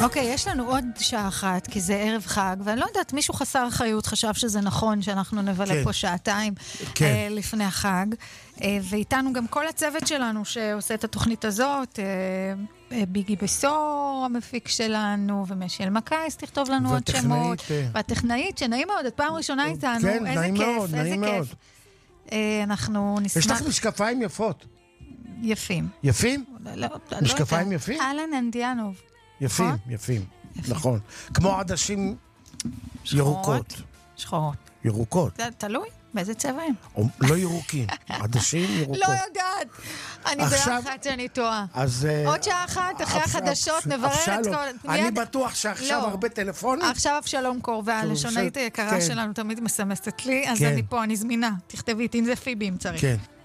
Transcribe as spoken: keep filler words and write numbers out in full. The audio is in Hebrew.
אוקיי, יש לנו עוד שעה אחת, כי זה ערב חג, ואני לא יודעת, מישהו חסר אחריות חשב שזה נכון שאנחנו נבלה כן. פה שעתיים כן. אה, לפני החג, אה, ואיתנו גם כל הצוות שלנו שעושה את התוכנית הזאת, אה, אה, ביגי בסור, המפיק שלנו, ומשל מקייס, תכתוב לנו עוד שמות, אה. והטכנאית, שנעים מאוד, את פעם ראשונה איתנו, כן, איזה נעים כיף, מאוד, איזה נעים כיף. מאוד. אה, אנחנו יש נשמח... לך משקפיים יפות. יפים. יפים? לא, לא, משקפיים לא יפים? אלן אנדיאנוב. יפים, נכון? יפים. יפים. נכון. כמו עדשים שחורות. ירוקות. שחורות. ירוקות. זה תלוי, באיזה צבע הם? או לא ירוקים, עדשים ירוקות. לא יודעת. אני עכשיו- באחת שאני טועה. אז... אה, עוד שעה אחת, אחרי אבש- החדשות, נברר את אבשלום, כל... אני מיד- בטוח שעכשיו לא. הרבה טלפונים. עכשיו אבשלום קורבה, טוב, הלשונאית בסדר. היקרה כן. שלנו, תמיד מסמסת לי, אז כן. אני פה, אני זמינה. תכתבי, אם זה פיבי אם צריך. כן.